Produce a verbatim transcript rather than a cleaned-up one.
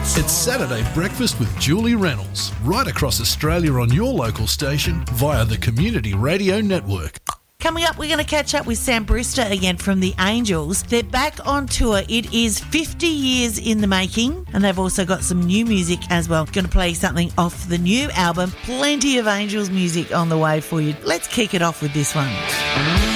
It's Saturday Breakfast with Julie Reynolds, right across Australia on your local station via the Community Radio Network. Coming up, we're going to catch up with Sam Brewster again from the Angels. They're back on tour. It is fifty years in the making, and they've also got some new music as well. Going to play something off the new album. Plenty of Angels music on the way for you. Let's kick it off with this one.